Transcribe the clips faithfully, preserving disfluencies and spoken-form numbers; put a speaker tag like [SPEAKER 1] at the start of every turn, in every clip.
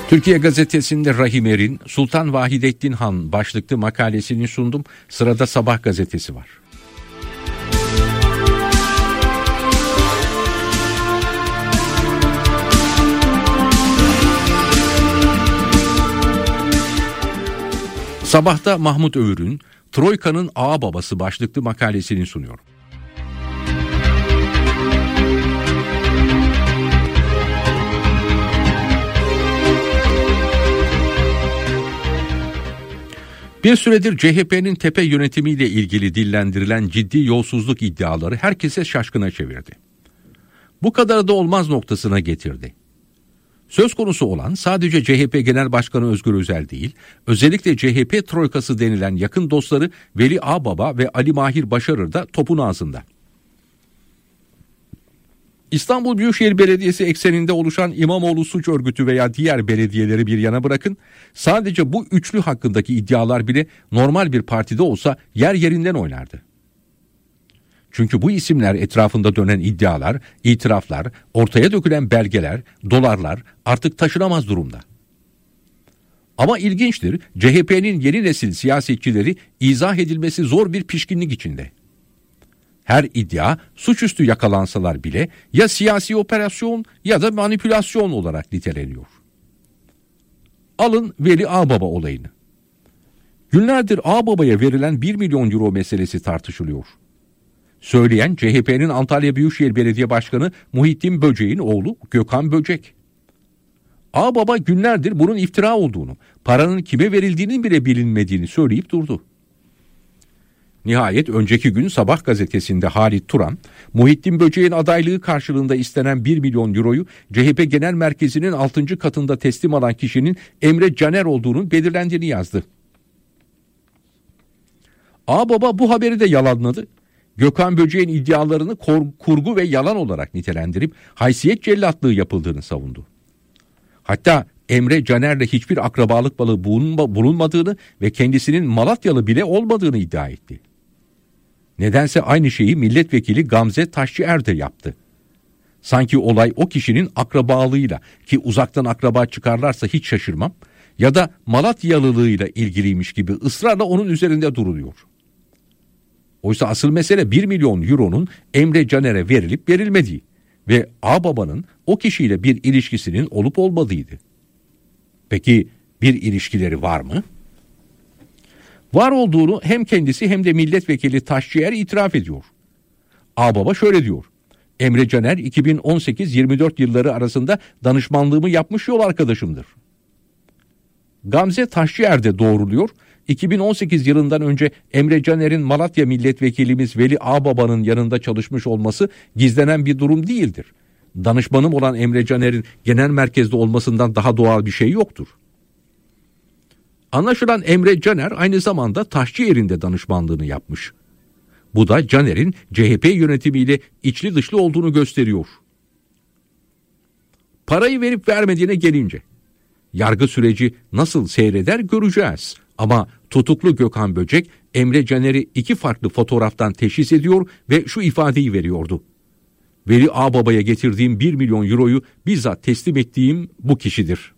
[SPEAKER 1] Türkiye Gazetesi'nde Rahim Er'in Sultan Vahidettin Han başlıklı makalesini sundum. Sırada Sabah gazetesi var. Sabah'ta Mahmut Övür'ün Troika'nın ağababası başlıklı makalesini sunuyorum. Bir süredir C H P'nin tepe yönetimiyle ilgili dillendirilen ciddi yolsuzluk iddiaları herkese şaşkına çevirdi. Bu kadar da olmaz noktasına getirdi. Söz konusu olan sadece C H P Genel Başkanı Özgür Özel değil, özellikle C H P Troikası denilen yakın dostları Veli Ağbaba ve Ali Mahir Başarır da topun ağzında. İstanbul Büyükşehir Belediyesi ekseninde oluşan İmamoğlu suç örgütü veya diğer belediyeleri bir yana bırakın, sadece bu üçlü hakkındaki iddialar bile normal bir partide olsa yer yerinden oynardı. Çünkü bu isimler etrafında dönen iddialar, itiraflar, ortaya dökülen belgeler, dolarlar artık taşınamaz durumda. Ama ilginçtir, C H P'nin yeni nesil siyasetçileri izah edilmesi zor bir pişkinlik içinde. Her iddia suçüstü yakalansalar bile ya siyasi operasyon ya da manipülasyon olarak niteleniyor. Alın Veli Ağbaba olayını. Günlerdir Ağbaba'ya verilen bir milyon euro meselesi tartışılıyor. Söyleyen C H P'nin Antalya Büyükşehir Belediye Başkanı Muhittin Böcek'in oğlu Gökhan Böcek. Ağbaba günlerdir bunun iftira olduğunu, paranın kime verildiğinin bile bilinmediğini söyleyip durdu. Nihayet önceki gün Sabah gazetesinde Halit Turan, Muhittin Böcek'in adaylığı karşılığında istenen bir milyon euroyu C H P Genel Merkezi'nin altıncı katında teslim alan kişinin Emre Caner olduğunun belirlendiğini yazdı. Ağbaba bu haberi de yalanladı. Gökhan Böcek'in iddialarını kor- kurgu ve yalan olarak nitelendirip haysiyet cellatlığı yapıldığını savundu. Hatta Emre Caner'le hiçbir akrabalık bağı bulunmadığını ve kendisinin Malatyalı bile olmadığını iddia etti. Nedense aynı şeyi milletvekili Gamze Taşçıer de yaptı. Sanki olay o kişinin akrabalığıyla, ki uzaktan akraba çıkarlarsa hiç şaşırmam, ya da Malatyalılığıyla ilgiliymiş gibi ısrarla onun üzerinde duruluyor. Oysa asıl mesele bir milyon euronun Emre Caner'e verilip verilmediği ve Ağbaba'nın o kişiyle bir ilişkisinin olup olmadığıydı. Peki bir ilişkileri var mı? Var olduğunu hem kendisi hem de milletvekili Taşçıer itiraf ediyor. Ağbaba şöyle diyor: Emre Caner iki bin on sekiz yirmi dört yılları arasında danışmanlığımı yapmış yol arkadaşımdır. Gamze Taşçıer de doğruluyor. iki bin on sekiz yılından önce Emre Caner'in Malatya milletvekilimiz Veli Ağbaba'nın yanında çalışmış olması gizlenen bir durum değildir. Danışmanım olan Emre Caner'in genel merkezde olmasından daha doğal bir şey yoktur. Anlaşılan Emre Caner aynı zamanda Taşçıyer'in de danışmanlığını yapmış. Bu da Caner'in C H P yönetimiyle içli dışlı olduğunu gösteriyor. Parayı verip vermediğine gelince, yargı süreci nasıl seyreder göreceğiz. Ama tutuklu Gökhan Böcek Emre Caner'i iki farklı fotoğraftan teşhis ediyor ve şu ifadeyi veriyordu: Veli Ağbaba'ya getirdiğim bir milyon euroyu bizzat teslim ettiğim bu kişidir.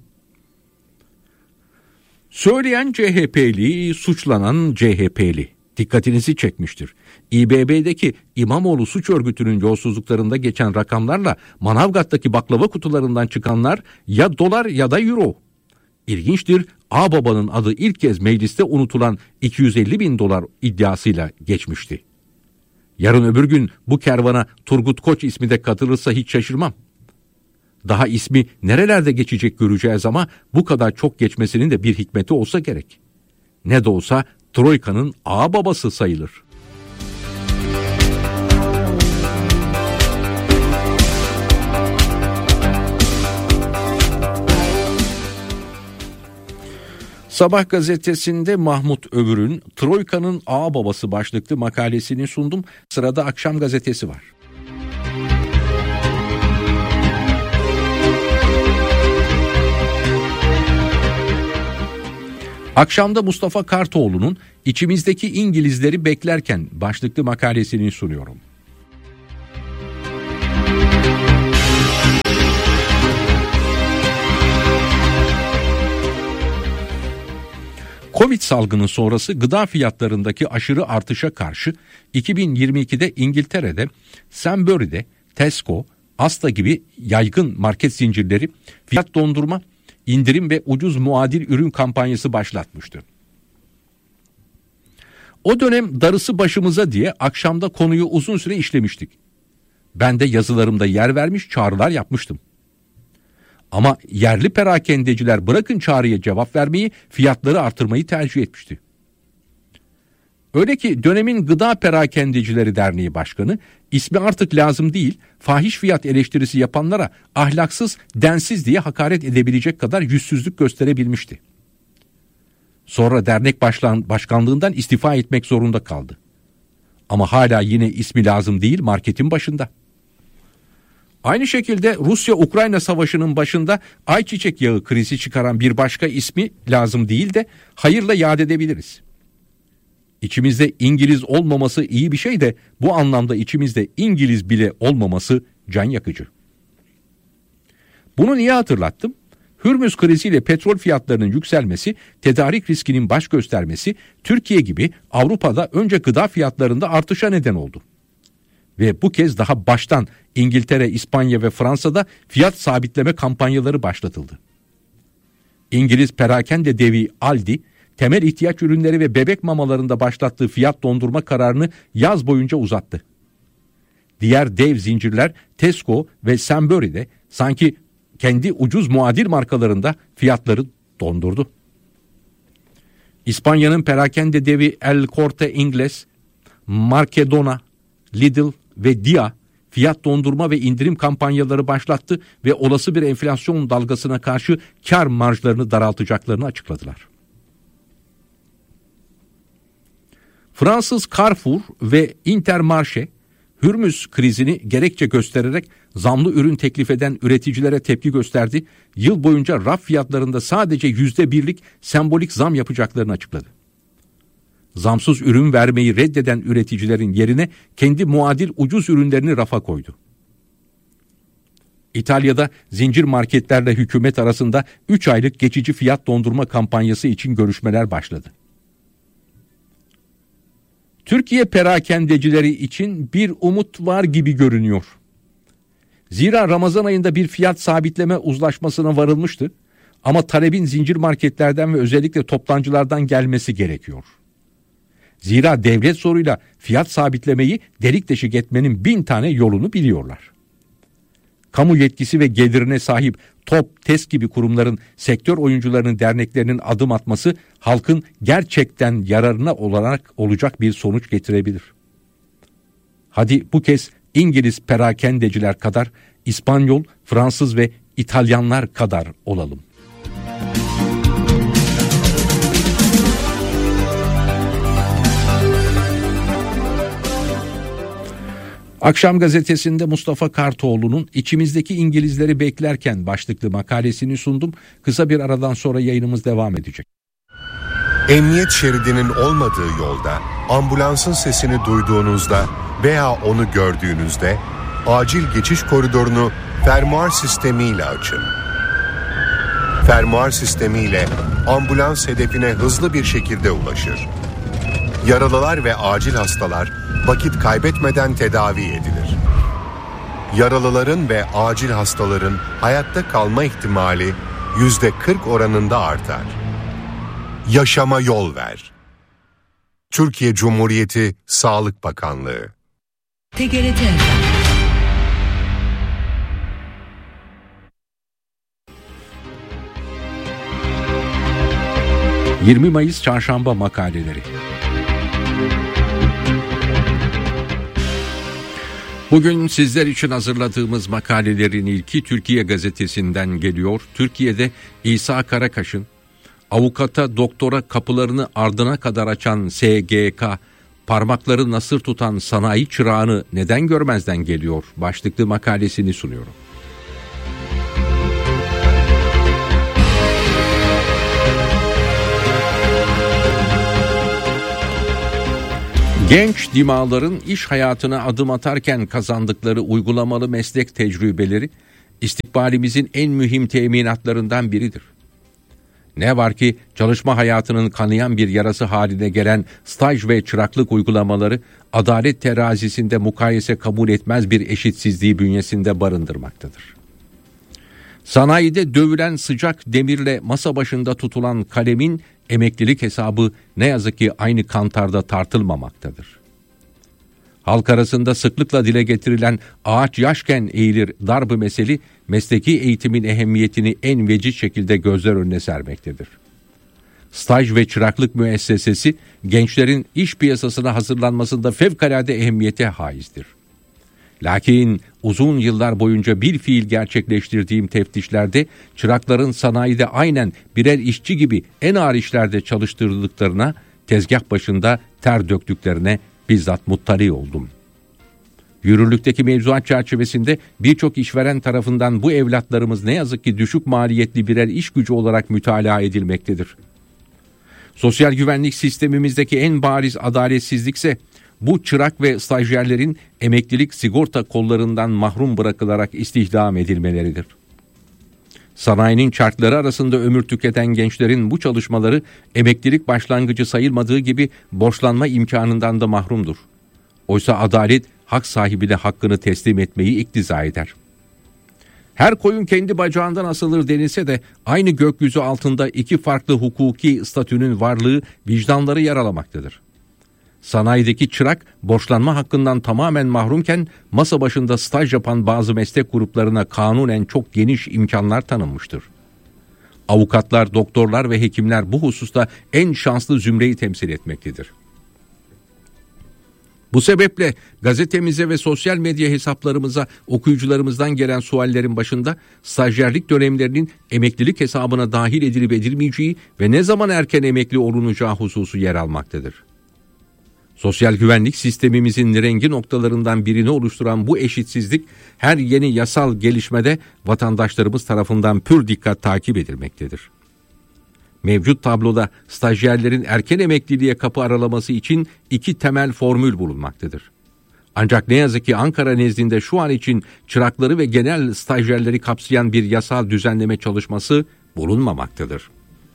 [SPEAKER 1] Söyleyen C H P'li, suçlanan C H P'li. Dikkatinizi çekmiştir. İ B B'deki İmamoğlu suç örgütünün yolsuzluklarında geçen rakamlarla Manavgat'taki baklava kutularından çıkanlar ya dolar ya da euro. İlginçtir, Ağbaba'nın adı ilk kez mecliste unutulan iki yüz elli bin dolar iddiasıyla geçmişti. Yarın öbür gün bu kervana Turgut Koç ismi de katılırsa hiç şaşırmam. Daha ismi nerelerde geçecek göreceğiz ama bu kadar çok geçmesinin de bir hikmeti olsa gerek. Ne de olsa Troika'nın ağababası sayılır. Sabah gazetesinde Mahmut Övür'ün Troika'nın ağababası başlıklı makalesini sundum. Sırada Akşam gazetesi var. Akşamda Mustafa Kartoğlu'nun "İçimizdeki İngilizleri beklerken" başlıklı makalesini sunuyorum. Covid salgını sonrası gıda fiyatlarındaki aşırı artışa karşı iki bin yirmi ikide İngiltere'de Sainsbury'de, Tesco, Asda gibi yaygın market zincirleri fiyat dondurma, indirim ve ucuz muadil ürün kampanyası başlatmıştı. O dönem darısı başımıza diye akşamda konuyu uzun süre işlemiştik. Ben de yazılarımda yer vermiş, çağrılar yapmıştım. Ama yerli perakendeciler bırakın çağrıya cevap vermeyi, fiyatları artırmayı tercih etmişti. Öyle ki dönemin Gıda Perakendecileri Derneği Başkanı, ismi artık lazım değil, fahiş fiyat eleştirisi yapanlara ahlaksız, densiz diye hakaret edebilecek kadar yüzsüzlük gösterebilmişti. Sonra dernek başlan, başkanlığından istifa etmek zorunda kaldı. Ama hala yine ismi lazım değil, marketin başında. Aynı şekilde Rusya-Ukrayna savaşının başında ayçiçek yağı krizi çıkaran bir başka ismi lazım değil de hayırla yad edebiliriz. İçimizde İngiliz olmaması iyi bir şey de bu anlamda içimizde İngiliz bile olmaması can yakıcı. Bunu niye hatırlattım? Hürmüz kriziyle petrol fiyatlarının yükselmesi, tedarik riskinin baş göstermesi Türkiye gibi Avrupa'da önce gıda fiyatlarında artışa neden oldu. Ve bu kez daha baştan İngiltere, İspanya ve Fransa'da fiyat sabitleme kampanyaları başlatıldı. İngiliz perakende devi Aldi, temel ihtiyaç ürünleri ve bebek mamalarında başlattığı fiyat dondurma kararını yaz boyunca uzattı. Diğer dev zincirler Tesco ve Sainsbury'de sanki kendi ucuz muadil markalarında fiyatları dondurdu. İspanya'nın perakende devi El Corte Inglés, Mercadona, Lidl ve Dia fiyat dondurma ve indirim kampanyaları başlattı ve olası bir enflasyon dalgasına karşı kar marjlarını daraltacaklarını açıkladılar. Fransız Carrefour ve Intermarché, Hürmüz krizini gerekçe göstererek zamlı ürün teklif eden üreticilere tepki gösterdi. Yıl boyunca raf fiyatlarında sadece yüzde birlik sembolik zam yapacaklarını açıkladı. Zamsız ürün vermeyi reddeden üreticilerin yerine kendi muadil ucuz ürünlerini rafa koydu. İtalya'da zincir marketlerle hükümet arasında üç aylık geçici fiyat dondurma kampanyası için görüşmeler başladı. Türkiye perakendecileri için bir umut var gibi görünüyor. Zira Ramazan ayında bir fiyat sabitleme uzlaşmasına varılmıştı ama talebin zincir marketlerden ve özellikle toptancılardan gelmesi gerekiyor. Zira devlet zoruyla fiyat sabitlemeyi delik deşik etmenin bin tane yolunu biliyorlar. Kamu yetkisi ve gelirine sahip TOP, TES gibi kurumların sektör oyuncularının derneklerinin adım atması halkın gerçekten yararına olarak olacak bir sonuç getirebilir. Hadi bu kez İngiliz perakendeciler kadar, İspanyol, Fransız ve İtalyanlar kadar olalım. Akşam gazetesinde Mustafa Kartoğlu'nun "İçimizdeki İngilizleri beklerken" başlıklı makalesini sundum. Kısa bir aradan sonra yayınımız devam edecek.
[SPEAKER 2] Emniyet şeridinin olmadığı yolda ambulansın sesini duyduğunuzda veya onu gördüğünüzde acil geçiş koridorunu fermuar sistemiyle açın. Fermuar sistemiyle ambulans hedefine hızlı bir şekilde ulaşır. Yaralılar ve acil hastalar vakit kaybetmeden tedavi edilir. Yaralıların ve acil hastaların hayatta kalma ihtimali yüzde kırk oranında artar. Yaşama yol ver. Türkiye Cumhuriyeti Sağlık Bakanlığı.
[SPEAKER 3] T G R T
[SPEAKER 1] yirmi Mayıs Çarşamba makaleleri. Bugün sizler için hazırladığımız makalelerin ilki Türkiye Gazetesi'nden geliyor. Türkiye'de İsa Karakaş'ın avukata doktora kapılarını ardına kadar açan S G K, parmakları nasır tutan sanayi çırağını neden görmezden geliyor başlıklı makalesini sunuyorum. Genç dimağların iş hayatına adım atarken kazandıkları uygulamalı meslek tecrübeleri istikbalimizin en mühim teminatlarından biridir. Ne var ki çalışma hayatının kanayan bir yarası haline gelen staj ve çıraklık uygulamaları adalet terazisinde mukayese kabul etmez bir eşitsizliği bünyesinde barındırmaktadır. Sanayide dövülen sıcak demirle masa başında tutulan kalemin emeklilik hesabı ne yazık ki aynı kantarda tartılmamaktadır. Halk arasında sıklıkla dile getirilen ağaç yaşken eğilir darbı meseli, mesleki eğitimin ehemmiyetini en veciz şekilde gözler önüne sermektedir. Staj ve çıraklık müessesesi, gençlerin iş piyasasına hazırlanmasında fevkalade ehemmiyete haizdir. Lakin uzun yıllar boyunca bir fiil gerçekleştirdiğim teftişlerde çırakların sanayide aynen birer işçi gibi en ağır işlerde çalıştırıldıklarına, tezgah başında ter döktüklerine bizzat muttali oldum. Yürürlükteki mevzuat çerçevesinde birçok işveren tarafından bu evlatlarımız ne yazık ki düşük maliyetli birer iş gücü olarak mütalaa edilmektedir. Sosyal güvenlik sistemimizdeki en bariz adaletsizlikse bu çırak ve stajyerlerin emeklilik sigorta kollarından mahrum bırakılarak istihdam edilmeleridir. Sanayinin çarkları arasında ömür tüketen gençlerin bu çalışmaları emeklilik başlangıcı sayılmadığı gibi borçlanma imkanından da mahrumdur. Oysa adalet hak sahibine hakkını teslim etmeyi iktiza eder. Her koyun kendi bacağından asılır denilse de aynı gökyüzü altında iki farklı hukuki statünün varlığı vicdanları yaralamaktadır. Sanayideki çırak borçlanma hakkından tamamen mahrumken masa başında staj yapan bazı meslek gruplarına kanunen çok geniş imkanlar tanınmıştır. Avukatlar, doktorlar ve hekimler bu hususta en şanslı zümreyi temsil etmektedir. Bu sebeple gazetemize ve sosyal medya hesaplarımıza okuyucularımızdan gelen suallerin başında stajyerlik dönemlerinin emeklilik hesabına dahil edilip edilmeyeceği ve ne zaman erken emekli olunacağı hususu yer almaktadır. Sosyal güvenlik sistemimizin rengi noktalarından birini oluşturan bu eşitsizlik her yeni yasal gelişmede vatandaşlarımız tarafından pür dikkat takip edilmektedir. Mevcut tabloda stajyerlerin erken emekliliğe kapı aralaması için iki temel formül bulunmaktadır. Ancak ne yazık ki Ankara nezdinde şu an için çırakları ve genel stajyerleri kapsayan bir yasal düzenleme çalışması bulunmamaktadır.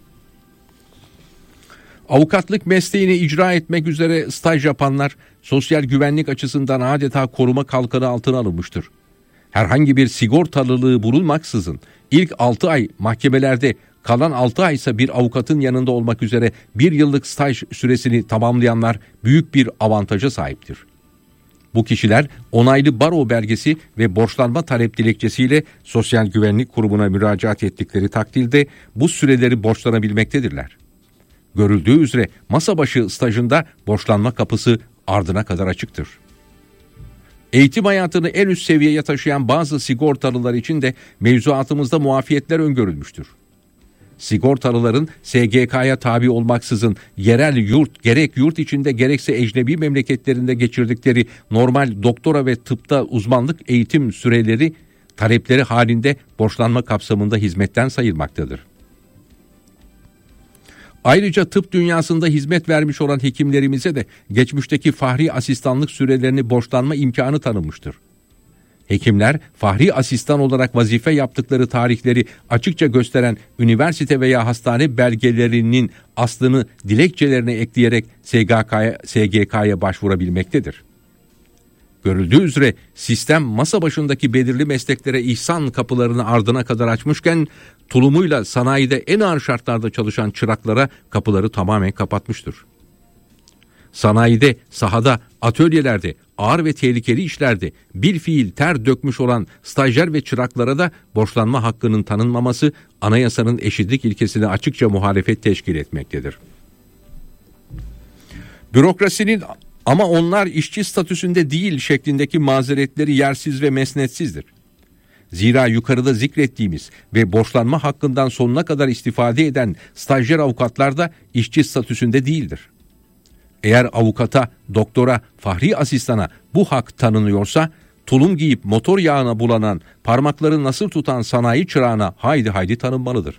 [SPEAKER 1] Avukatlık mesleğini icra etmek üzere staj yapanlar sosyal güvenlik açısından adeta koruma kalkanı altına alınmıştır. Herhangi bir sigortalılığı bulunmaksızın ilk altı ay mahkemelerde, kalan altı ay ise bir avukatın yanında olmak üzere bir yıllık staj süresini tamamlayanlar büyük bir avantaja sahiptir. Bu kişiler onaylı baro belgesi ve borçlanma talep dilekçesiyle Sosyal Güvenlik Kurumu'na müracaat ettikleri takdirde bu süreleri borçlanabilmektedirler. Görüldüğü üzere masa başı stajında borçlanma kapısı ardına kadar açıktır. Eğitim hayatını en üst seviyeye taşıyan bazı sigortalılar için de mevzuatımızda muafiyetler öngörülmüştür. Sigortalıların S G K'ya tabi olmaksızın yerel yurt gerek yurt içinde gerekse ecnebi memleketlerinde geçirdikleri normal doktora ve tıpta uzmanlık eğitim süreleri talepleri halinde borçlanma kapsamında hizmetten sayılmaktadır. Ayrıca tıp dünyasında hizmet vermiş olan hekimlerimize de geçmişteki fahri asistanlık sürelerini borçlanma imkanı tanınmıştır. Hekimler fahri asistan olarak vazife yaptıkları tarihleri açıkça gösteren üniversite veya hastane belgelerinin aslını dilekçelerine ekleyerek S G K'ya, S G K'ya başvurabilmektedir. Görüldüğü üzere sistem masa başındaki belirli mesleklere ihsan kapılarını ardına kadar açmışken tulumuyla sanayide en ağır şartlarda çalışan çıraklara kapıları tamamen kapatmıştır. Sanayide, sahada, atölyelerde, ağır ve tehlikeli işlerde bir fiil ter dökmüş olan stajyer ve çıraklara da borçlanma hakkının tanınmaması anayasanın eşitlik ilkesine açıkça muhalefet teşkil etmektedir. Bürokrasinin ama onlar işçi statüsünde değil şeklindeki mazeretleri yersiz ve mesnetsizdir. Zira yukarıda zikrettiğimiz ve borçlanma hakkından sonuna kadar istifade eden stajyer avukatlar da işçi statüsünde değildir. Eğer avukata, doktora, fahri asistana bu hak tanınıyorsa, tulum giyip motor yağına bulanan, parmakları nasır tutan sanayi çırağına haydi haydi tanınmalıdır.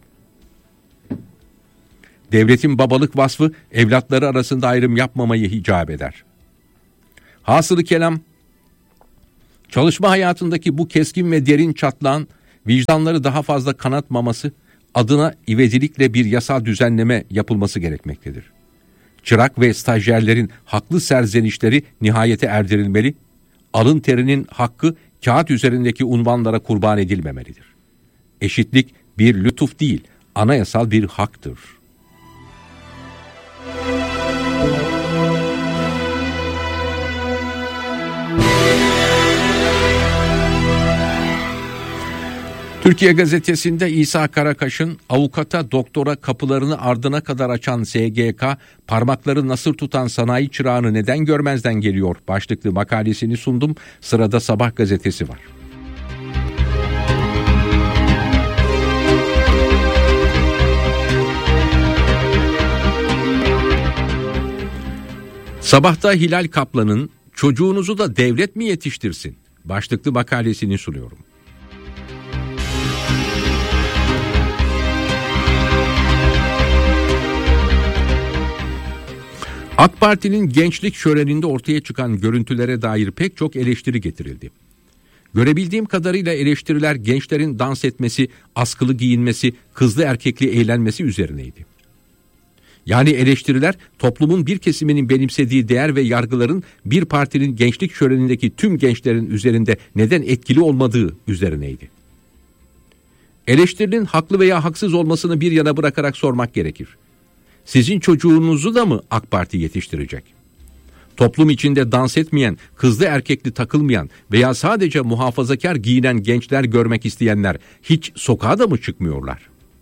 [SPEAKER 1] Devletin babalık vasfı evlatları arasında ayrım yapmamayı icap eder. Hasılı kelam, çalışma hayatındaki bu keskin ve derin çatlağın vicdanları daha fazla kanatmaması, adına ivedilikle bir yasal düzenleme yapılması gerekmektedir. Çırak ve stajyerlerin haklı serzenişleri nihayete erdirilmeli, alın terinin hakkı kağıt üzerindeki unvanlara kurban edilmemelidir. Eşitlik bir lütuf değil, anayasal bir haktır. Türkiye Gazetesi'nde İsa Karakaş'ın avukata doktora kapılarını ardına kadar açan S G K, parmakları nasır tutan sanayi çırağını neden görmezden geliyor başlıklı makalesini sundum. Sırada Sabah gazetesi var. Sabah'ta Hilal Kaplan'ın "Çocuğunuzu da devlet mi yetiştirsin?" başlıklı makalesini sunuyorum. AK Parti'nin gençlik şöleninde ortaya çıkan görüntülere dair pek çok eleştiri getirildi. Görebildiğim kadarıyla eleştiriler gençlerin dans etmesi, askılı giyinmesi, kızlı erkekli eğlenmesi üzerineydi. Yani eleştiriler toplumun bir kesiminin benimsediği değer ve yargıların bir partinin gençlik şölenindeki tüm gençlerin üzerinde neden etkili olmadığı üzerineydi. Eleştirinin haklı veya haksız olmasını bir yana bırakarak sormak gerekir. Sizin çocuğunuzu da mı AK Parti yetiştirecek? Toplum içinde dans etmeyen, kızlı erkekli takılmayan veya sadece muhafazakar giyinen gençler görmek isteyenler hiç sokağa da mı çıkmıyorlar?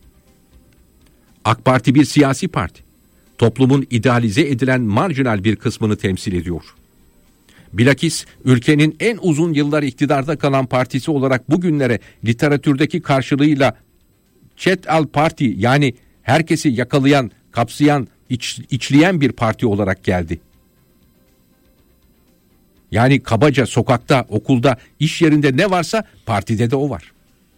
[SPEAKER 1] AK Parti bir siyasi parti. Toplumun idealize edilen marjinal bir kısmını temsil ediyor. Bilakis ülkenin en uzun yıllar iktidarda kalan partisi olarak bugünlere literatürdeki karşılığıyla Çetal Parti, yani herkesi yakalayan, kapsayan, iç, içleyen bir parti olarak geldi. Yani kabaca sokakta, okulda, iş yerinde ne varsa partide de o var.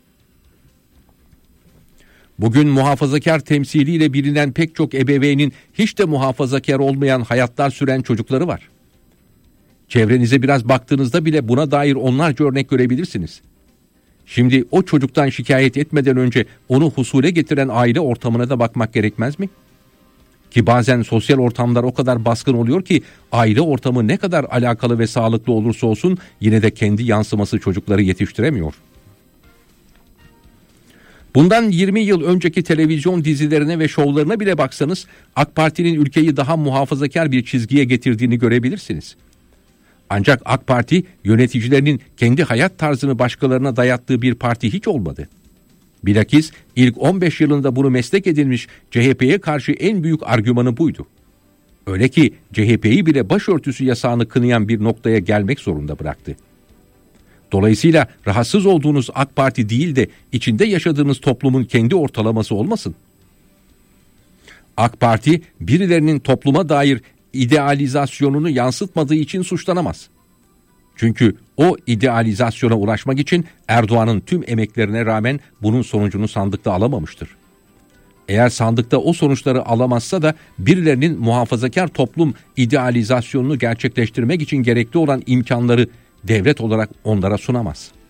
[SPEAKER 1] Bugün muhafazakar temsiliyle bilinen pek çok ebeveynin hiç de muhafazakar olmayan hayatlar süren çocukları var. Çevrenize biraz baktığınızda bile buna dair onlarca örnek görebilirsiniz. Şimdi o çocuktan şikayet etmeden önce onu husule getiren aile ortamına da bakmak gerekmez mi? Ki bazen sosyal ortamlar o kadar baskın oluyor ki aile ortamı ne kadar alakalı ve sağlıklı olursa olsun yine de kendi yansıması çocukları yetiştiremiyor. Bundan yirmi yıl önceki televizyon dizilerine ve şovlarına bile baksanız AK Parti'nin ülkeyi daha muhafazakar bir çizgiye getirdiğini görebilirsiniz. Ancak AK Parti yöneticilerinin kendi hayat tarzını başkalarına dayattığı bir parti hiç olmadı. Bilakis ilk on beş yılında bunu meslek edinmiş C H P'ye karşı en büyük argümanı buydu. Öyle ki C H P'yi bile başörtüsü yasağını kınayan bir noktaya gelmek zorunda bıraktı. Dolayısıyla rahatsız olduğunuz AK Parti değil de içinde yaşadığınız toplumun kendi ortalaması olmasın. AK Parti birilerinin topluma dair idealizasyonunu yansıtmadığı için suçlanamaz. Çünkü o idealizasyona ulaşmak için Erdoğan'ın tüm emeklerine rağmen bunun sonucunu sandıkta alamamıştır. Eğer sandıkta o sonuçları alamazsa da birilerinin muhafazakar toplum idealizasyonunu gerçekleştirmek için gerekli olan imkanları devlet olarak onlara sunamaz.